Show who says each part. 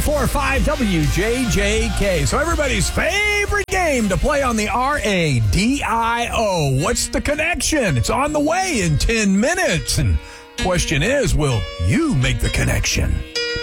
Speaker 1: 104.5 WJJK. So everybody's favorite game to play on the RADIO. What's the connection? It's on the way in 10 minutes. And question is, will you make the connection?